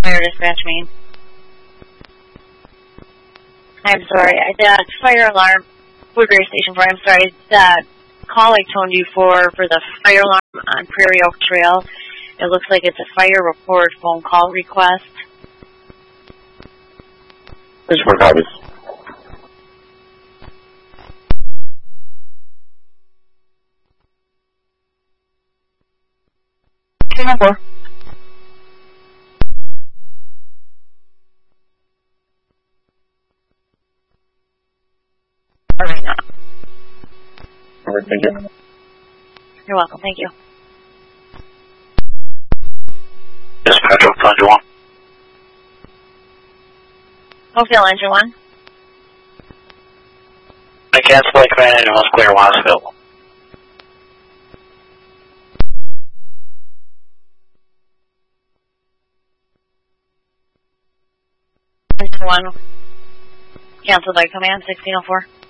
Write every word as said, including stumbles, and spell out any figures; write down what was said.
Fire dispatch main. I'm sorry, that fire alarm, Woodbury Station four, I'm sorry, that call I toned you for, for the fire alarm on Prairie Oak Trail, it looks like it's a fire report phone call request. There's four copies. Two and four. All right, now. All right, thank you. You're welcome, thank you. Dispatch, Oakville Engine one. Oakville Engine one. I cancel Lake Command Engine one's clear, one is available. Engine one. Canceled by command, sixteen oh four.